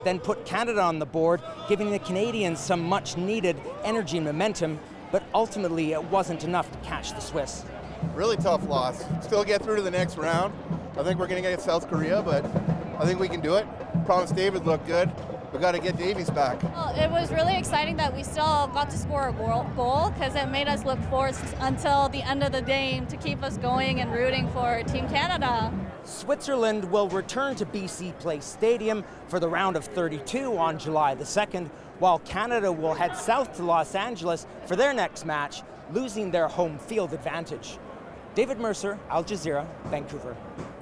then put Canada on the board, giving the Canadians some much-needed energy and momentum, but ultimately it wasn't enough to catch the Swiss. Really tough loss. Still get through to the next round. I think we're going to get South Korea, but I think we can do it. Promise David looked good. We got to get Davies back. Well, it was really exciting that we still got to score a goal because it made us look forward until the end of the game to keep us going and rooting for Team Canada. Switzerland will return to BC Place Stadium for the round of 32 on July the 2nd, while Canada will head south to Los Angeles for their next match, losing their home field advantage. David Mercer, Al Jazeera, Vancouver.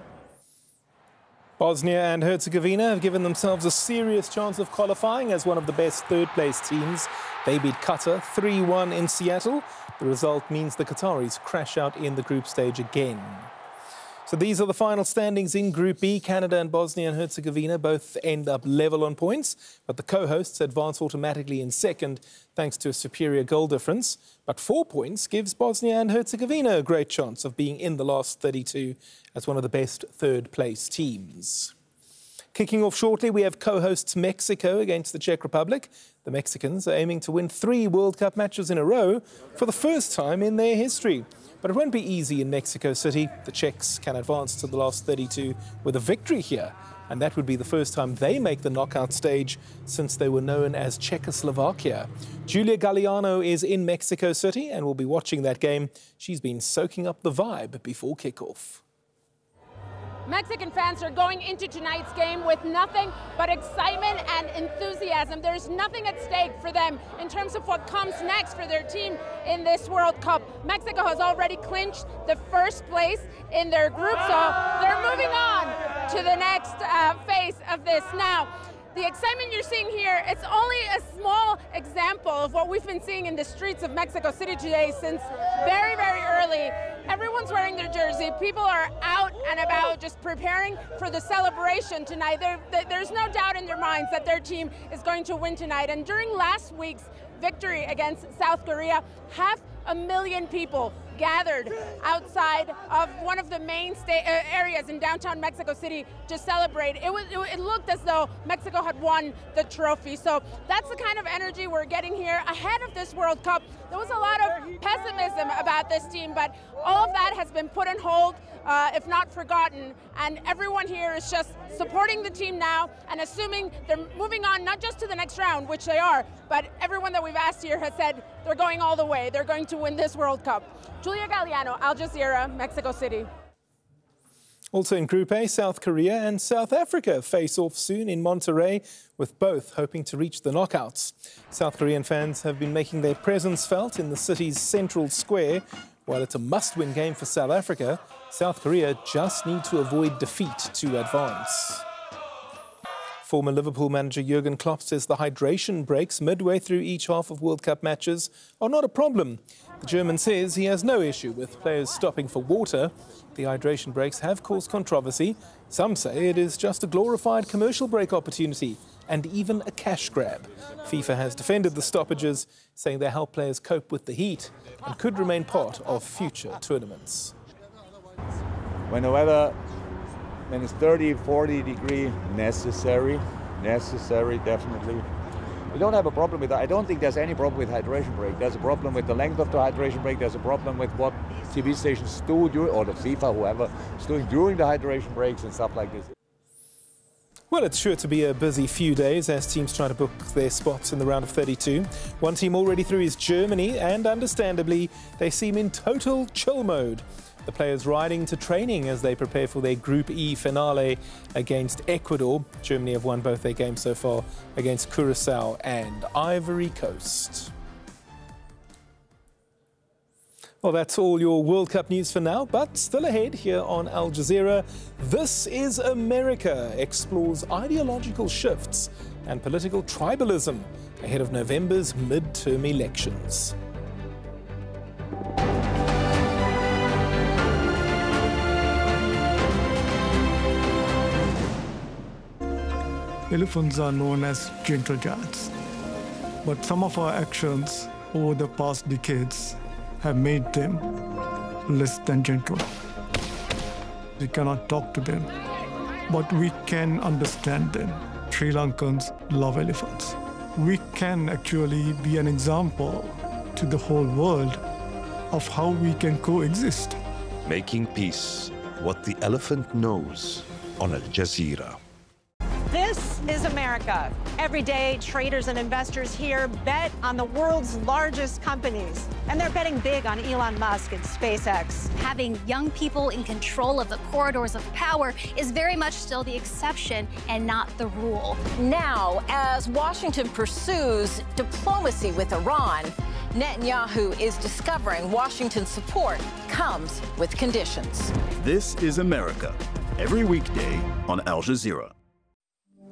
Bosnia and Herzegovina have given themselves a serious chance of qualifying as one of the best third-place teams. They beat Qatar 3-1 in Seattle. The result means the Qataris crash out in the group stage again. So these are the final standings in Group B. Canada and Bosnia and Herzegovina both end up level on points, but the co-hosts advance automatically in second thanks to a superior goal difference. But 4 points gives Bosnia and Herzegovina a great chance of being in the last 32 as one of the best third-place teams. Kicking off shortly, we have co-hosts Mexico against the Czech Republic. The Mexicans are aiming to win 3 World Cup matches in a row for the first time in their history. But it won't be easy in Mexico City. The Czechs can advance to the last 32 with a victory here. And that would be the first time they make the knockout stage since they were known as Czechoslovakia. Julia Galliano is in Mexico City and will be watching that game. She's been soaking up the vibe before kickoff. Mexican fans are going into tonight's game with nothing but excitement and enthusiasm. There's nothing at stake for them in terms of what comes next for their team in this World Cup. Mexico has already clinched the first place in their group, so they're moving on to the next phase of this. Now, the excitement you're seeing here, it's only a small example of what we've been seeing in the streets of Mexico City today since very, very early. Everyone's wearing their jersey. People are out and about just preparing for the celebration tonight. There's no doubt in their minds that their team is going to win tonight. And during last week's victory against South Korea, 500,000 people gathered outside of one of the main areas in downtown Mexico City to celebrate. It looked as though Mexico had won the trophy. So that's the kind of energy we're getting here ahead of this World Cup. There was a lot of pessimism about this team, but all of that has been put on hold, if not forgotten. And everyone here is just supporting the team now and assuming they're moving on not just to the next round, which they are, but everyone that we've asked here has said they're going all the way. They're going to win this World Cup. Julia Galliano, Al Jazeera, Mexico City. Also in Group A, South Korea and South Africa face off soon in Monterrey, with both hoping to reach the knockouts. South Korean fans have been making their presence felt in the city's central square. While it's a must-win game for South Africa, South Korea just need to avoid defeat to advance. Former Liverpool manager Jurgen Klopp says the hydration breaks midway through each half of World Cup matches are not a problem. The German says he has no issue with players stopping for water. The hydration breaks have caused controversy. Some say it is just a glorified commercial break opportunity and even a cash grab. FIFA has defended the stoppages, saying they help players cope with the heat and could remain part of future tournaments. When the weather, when it's 30, 40 degree, necessary, definitely. We don't have a problem with that. I don't think there's any problem with hydration break. There's a problem with the length of the hydration break. There's a problem with what TV stations do, or the FIFA, whoever, is doing during the hydration breaks and stuff like this. Well, it's sure to be a busy few days as teams try to book their spots in the round of 32. One team already through is Germany, and understandably, they seem in total chill mode. The players riding to training as they prepare for their Group E finale against Ecuador. Germany have won both their games so far against Curacao and Ivory Coast. Well, that's all your World Cup news for now, but still ahead here on Al Jazeera, This is America explores ideological shifts and political tribalism ahead of November's midterm elections. Elephants are known as gentle giants, but some of our actions over the past decades have made them less than gentle. We cannot talk to them, but we can understand them. Sri Lankans love elephants. We can actually be an example to the whole world of how we can coexist. Making peace, what the elephant knows, on Al Jazeera. This is America. Every day, traders and investors here bet on the world's largest companies. And they're betting big on Elon Musk and SpaceX. Having young people in control of the corridors of power is very much still the exception and not the rule. Now, as Washington pursues diplomacy with Iran, Netanyahu is discovering Washington's support comes with conditions. This is America, every weekday on Al Jazeera.